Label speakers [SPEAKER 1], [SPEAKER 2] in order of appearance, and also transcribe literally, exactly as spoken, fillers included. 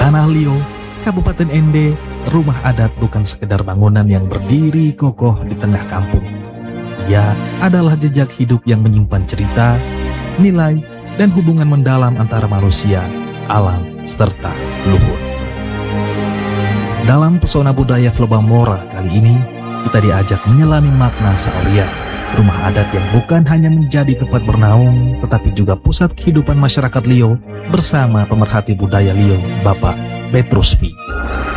[SPEAKER 1] Tanah Lio, Kabupaten Ende, rumah adat bukan sekedar bangunan yang berdiri kokoh di tengah kampung. Ia adalah jejak hidup yang menyimpan cerita, nilai, dan hubungan mendalam antara manusia, alam, serta luhur. Dalam pesona budaya Flobamora kali ini, kita diajak menyelami makna Saoria, rumah adat yang bukan hanya menjadi tempat bernaung, tetapi juga pusat kehidupan masyarakat Lio bersama pemerhati budaya Lio, Bapak Petrus V.